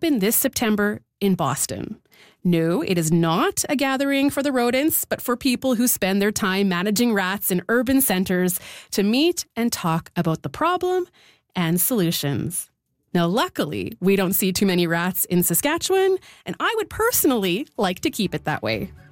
happen this September in Boston. No, it is not a gathering for the rodents, but for people who spend their time managing rats in urban centers to meet and talk about the problem and solutions. Now, luckily, we don't see too many rats in Saskatchewan, and I would personally like to keep it that way.